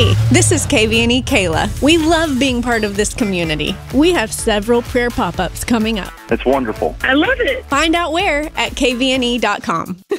Hey, this is KVNE Kayla. We love being part of this community. We have several prayer pop-ups coming up. It's wonderful. I love it. Find out where at kvne.com.